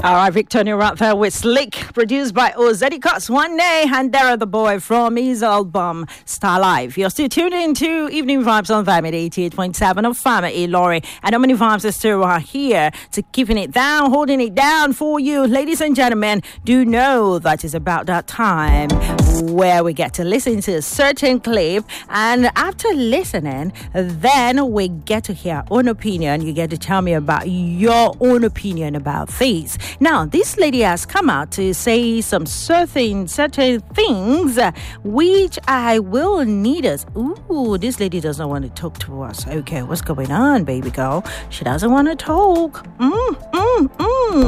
All right, Victoria right there with Slick, produced by Ozzy Cox One Day, and there are the boy from his album Star Life. You're still tuned into Evening Vibes on Vibe at 88.7 of Family Laurie. And how many vibes are still here to keeping it down, holding it down for you. Ladies and gentlemen, do know that it's about that time where we get to listen to a certain clip, and after listening, then we get to hear our own opinion. You get to tell me about your own opinion about things. Now, this lady has come out to say some certain things, which I will need us. Ooh, this lady doesn't want to talk to us. Okay, what's going on, baby girl? She doesn't want to talk.